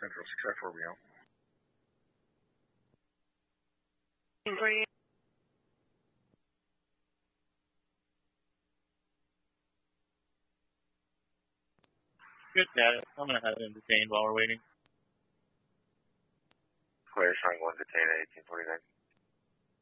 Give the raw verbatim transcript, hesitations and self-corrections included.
Central six five four Rio. Three. Good data. I'm going to have him detained while we're waiting. Claire, trying one detain at eighteen forty-nine.